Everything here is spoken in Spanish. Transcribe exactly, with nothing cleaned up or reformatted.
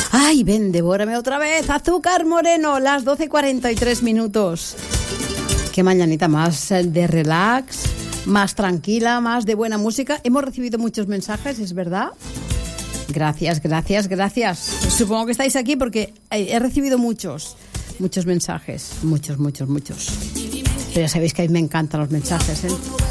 Ay, ven, devórame otra vez. Azúcar Moreno, las doce cuarenta y tres minutos. Qué mañanita más de relax, más tranquila, más de buena música. Hemos recibido muchos mensajes, ¿es verdad? Gracias, gracias, gracias. Supongo que estáis aquí porque he recibido muchos, muchos mensajes. Muchos, muchos, muchos. Pero ya sabéis que a mí me encantan los mensajes, ¿eh?